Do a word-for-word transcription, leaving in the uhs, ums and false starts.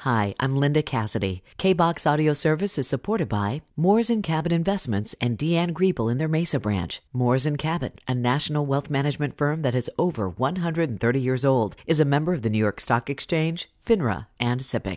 Hi, I'm Linda Cassidy. K-BOX Audio Service is supported by Moores and Cabot Investments and Deanne Griebel in their Mesa branch. Moores and Cabot, a national wealth management firm that is over one hundred thirty years old, is a member of the New York Stock Exchange, FINRA, and SIPC.